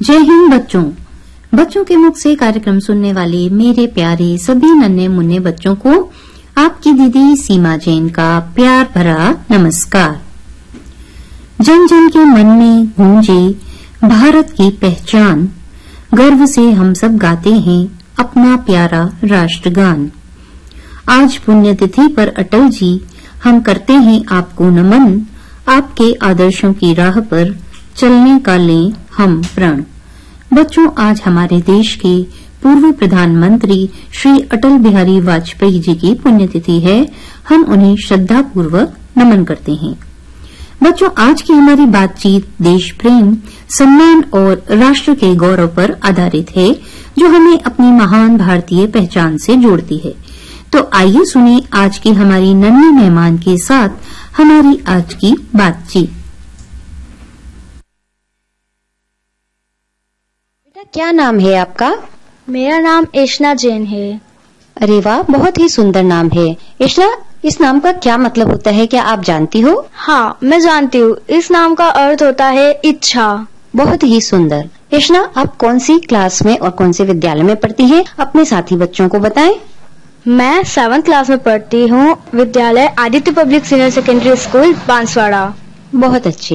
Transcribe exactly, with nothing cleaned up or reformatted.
जय हिंद बच्चों। बच्चों के मुख से कार्यक्रम सुनने वाले मेरे प्यारे सभी नन्हे मुन्ने बच्चों को आपकी दीदी सीमा जैन का प्यार भरा नमस्कार। जन जन के मन में गूंजे भारत की पहचान, गर्व से हम सब गाते हैं अपना प्यारा राष्ट्रगान। आज पुण्यतिथि पर अटल जी हम करते हैं आपको नमन, आपके आदर्शों की राह पर चलने का लें हम प्रण। बच्चों, आज हमारे देश के पूर्व प्रधानमंत्री श्री अटल बिहारी वाजपेयी जी की पुण्यतिथि है। हम उन्हें श्रद्धा पूर्वक नमन करते हैं। बच्चों, आज की हमारी बातचीत देश प्रेम, सम्मान और राष्ट्र के गौरव पर आधारित है, जो हमें अपनी महान भारतीय पहचान से जोड़ती है। तो आइए सुने आज की हमारी नन्ही मेहमान के साथ हमारी आज की बातचीत। क्या नाम है आपका? मेरा नाम एशना जैन है। अरे वाह, बहुत ही सुंदर नाम है। एशना, इस नाम का क्या मतलब होता है, क्या आप जानती हो? हाँ, मैं जानती हूँ। इस नाम का अर्थ होता है इच्छा। बहुत ही सुंदर। एशना, आप कौन सी क्लास में और कौन से विद्यालय में पढ़ती हैं? अपने साथी बच्चों को बताएं। मैं सेवंथ क्लास में पढ़ती हूँ, विद्यालय Aditya public senior secondary school Banswara. बहुत अच्छे।